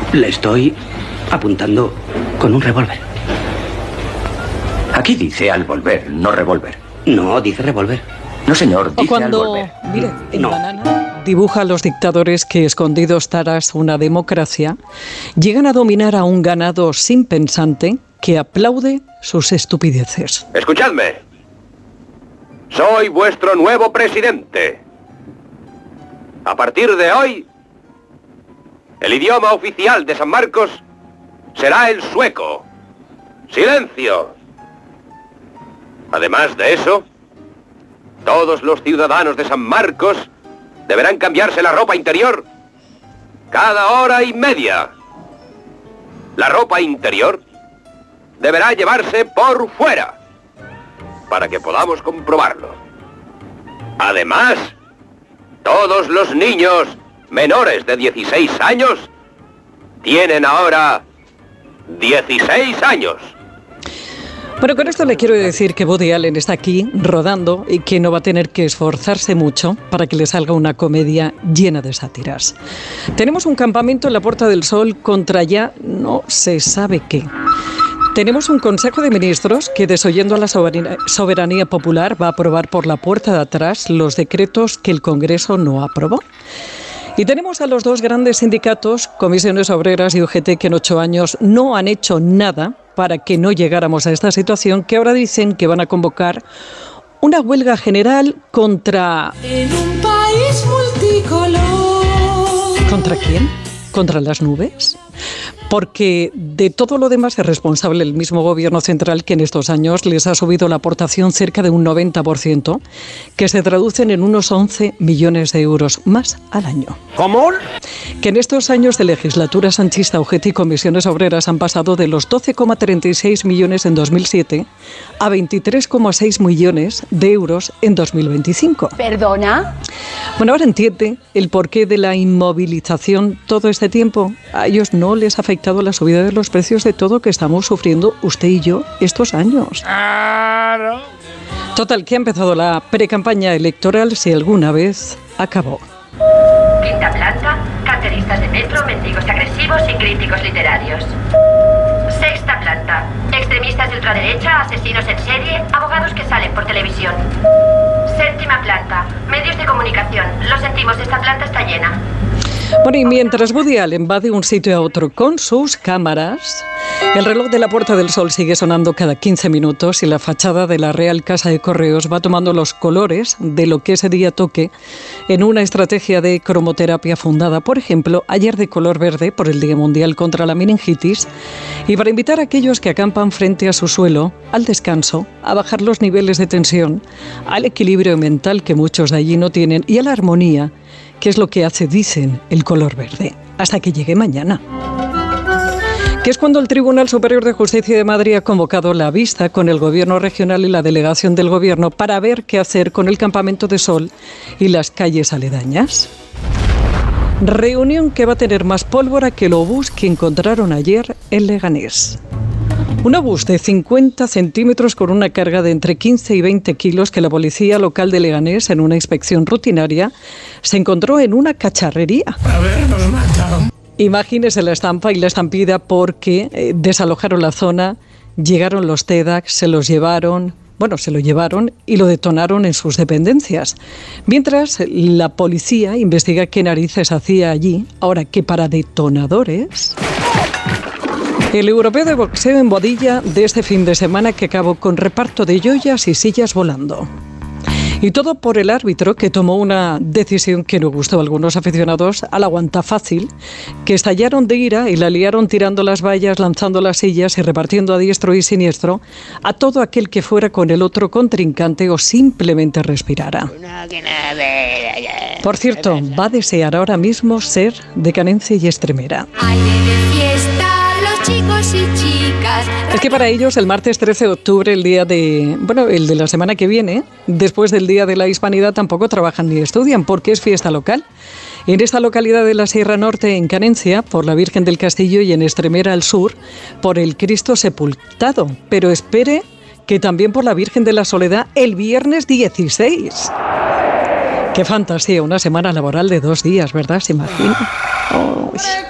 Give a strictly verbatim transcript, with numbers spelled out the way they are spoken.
Le estoy apuntando con un revólver. Aquí dice al volver, no revólver. No, dice revólver. No, señor, dice o cuando, al volver. Mire, en No. Banana dibuja a los dictadores que, escondidos tras una democracia, llegan a dominar a un ganado sin pensante que aplaude sus estupideces. Escuchadme. Soy vuestro nuevo presidente. A partir de hoy, el idioma oficial de San Marcos será el sueco. ¡Silencio! Además de eso, todos los ciudadanos de San Marcos deberán cambiarse la ropa interior cada hora y media. La ropa interior deberá llevarse por fuera para que podamos comprobarlo. Además, todos los niños menores de dieciséis años tienen ahora dieciséis años. Bueno, con esto le quiero decir que Woody Allen está aquí rodando y que no va a tener que esforzarse mucho para que le salga una comedia llena de sátiras. Tenemos un campamento en la Puerta del Sol contra ya no se sabe qué. Tenemos un Consejo de Ministros que, desoyendo a la soberanía, soberanía popular, va a aprobar por la puerta de atrás los decretos que el Congreso no aprobó. Y tenemos a los dos grandes sindicatos, Comisiones Obreras y U G T, que en ocho años no han hecho nada para que no llegáramos a esta situación, que ahora dicen que van a convocar una huelga general contra... En un país multicolor. ¿Contra quién? ¿Contra las nubes? Porque de todo lo demás es responsable el mismo gobierno central, que en estos años les ha subido la aportación cerca de un noventa por ciento, que se traducen en unos once millones de euros más al año. ¿Cómo? Que en estos años de legislatura sanchista, U G T y Comisiones Obreras han pasado de los doce coma treinta y seis millones en dos mil siete a veintitrés coma seis millones de euros en dos mil veinticinco. ¿Perdona? Bueno, ahora entiende el porqué de la inmovilización todo este tiempo. A ellos no les ha afectado la subida de los precios de todo que estamos sufriendo usted y yo estos años. Claro. Total, que ha empezado la precampaña electoral, si alguna vez acabó. Quinta planta, carteristas de metro, mendigos agresivos y críticos literarios. Sexta planta, extremistas de ultraderecha, asesinos en serie, abogados que salen por televisión. Séptima planta, medios de comunicación. Lo sentimos, esta planta está llena. Bueno, y mientras Woody Allen va de un sitio a otro con sus cámaras, el reloj de la Puerta del Sol sigue sonando cada quince minutos y la fachada de la Real Casa de Correos va tomando los colores de lo que ese día toque en una estrategia de cromoterapia fundada, por ejemplo, ayer de color verde por el Día Mundial contra la Meningitis, y para invitar a aquellos que acampan frente a su suelo al descanso, a bajar los niveles de tensión, al equilibrio mental que muchos de allí no tienen y a la armonía, que es lo que hace, dicen, el color verde, hasta que llegue mañana. Que es cuando el Tribunal Superior de Justicia de Madrid ha convocado la vista con el Gobierno regional y la delegación del Gobierno para ver qué hacer con el campamento de sol y las calles aledañas. Reunión que va a tener más pólvora que el obús que encontraron ayer en Leganés. Un obús de cincuenta centímetros con una carga de entre quince y veinte kilos que la policía local de Leganés, en una inspección rutinaria, se encontró en una cacharrería. Habernos matado. Imagínese la estampa y la estampida, porque eh, desalojaron la zona, llegaron los TEDx, se los llevaron, bueno, se lo llevaron y lo detonaron en sus dependencias. Mientras la policía investiga qué narices hacía allí, ahora que para detonadores... El europeo de boxeo en Boadilla de este fin de semana, que acabó con reparto de joyas y sillas volando. Y todo por el árbitro, que tomó una decisión que no gustó a algunos aficionados al aguanta fácil, que estallaron de ira y la liaron tirando las vallas, lanzando las sillas y repartiendo a diestro y siniestro a todo aquel que fuera con el otro contrincante o simplemente respirara. Por cierto, va a desear ahora mismo ser de Canencia y Extremera. Chicos y chicas. Es que para ellos el martes trece de octubre, el día de, bueno, el de la semana que viene, después del Día de la Hispanidad, tampoco trabajan ni estudian, porque es fiesta local. En esta localidad de la Sierra Norte, en Canencia, por la Virgen del Castillo, y en Extremera al sur, por el Cristo Sepultado. Pero espere que también por la Virgen de la Soledad el viernes dieciséis. Qué fantasía, una semana laboral de dos días, ¿verdad? ¿Se imagina? Oh.